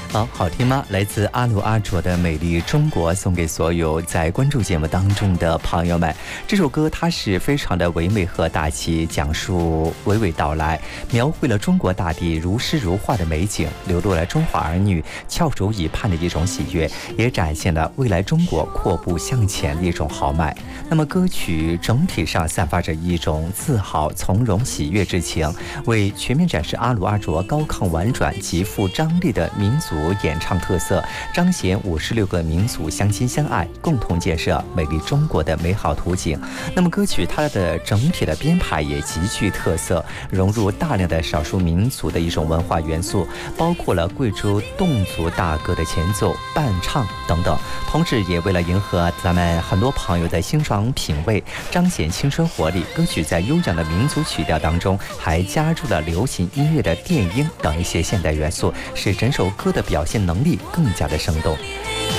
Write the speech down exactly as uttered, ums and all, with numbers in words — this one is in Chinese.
好好听吗？来自阿鲁阿卓的《美丽中国》，送给所有在关注节目当中的朋友们。这首歌它是非常的唯美和大气，讲述娓娓道来，描绘了中国大地如诗如画的美景，流露了中华儿女翘首以盼的一种喜悦，也展现了未来中国阔步向前的一种豪迈。那么歌曲整体上散发着一种自豪、从容、喜悦之情，为全面展示阿鲁阿卓高亢婉转、极富张力的民族演唱特色，彰显五十六个民族相亲相爱、共同建设美丽中国的美好图景。那么歌曲它的整体的编排也极具特色，融入大量的少数民族的一种文化元素，包括了贵州侗族大歌的前奏、伴唱等等。同时也为了迎合咱们很多朋友的欣赏品味，彰显青春活力，歌曲在悠扬的民族曲调当中还加入了流行音乐的电音等一些现代元素，使整首歌的表现能力更加的生动。